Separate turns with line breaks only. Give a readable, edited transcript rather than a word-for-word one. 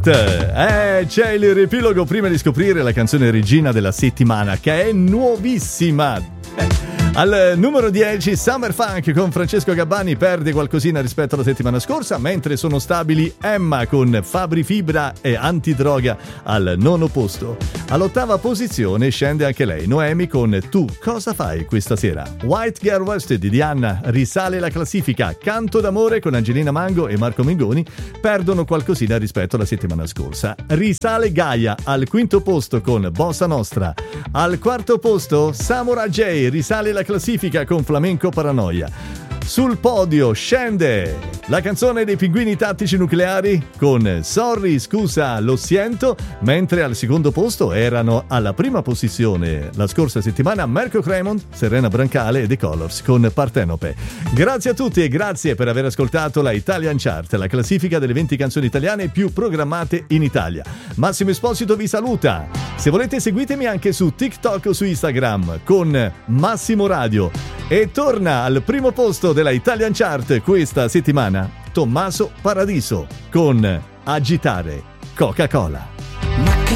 C'è il riepilogo prima di scoprire la canzone regina della settimana, che è nuovissima. Al numero 10 Summer Funk con Francesco Gabbani perde qualcosina rispetto alla settimana scorsa, mentre sono stabili Emma con Fabri Fibra e Antidroga al 9° posto. All'8ª posizione scende anche lei, Noemi con Tu cosa fai questa sera. White Girl Wasted di Anna risale la classifica. Canto d'amore con Angelina Mango e Marco Mengoni perdono qualcosina rispetto alla settimana scorsa. Risale Gaia al 5° posto con Bossa Nostra. Al 4° posto Samurai J risale la classifica con Flamenco Paranoia. Sul podio scende la canzone dei Pinguini Tattici Nucleari con Sorry scusa lo siento, mentre al 2° posto erano alla prima posizione la scorsa settimana Marco Cremont, Serena Brancale e The Colors con Partenope. Grazie a tutti e grazie per aver ascoltato la Italian Chart, la classifica delle 20 canzoni italiane più programmate in Italia. Massimo Esposito vi saluta. Se volete seguitemi anche su TikTok o su Instagram con Massimo Radio. E torna al primo posto della Italian Chart questa settimana Tommaso Paradiso con Agitare Coca-Cola.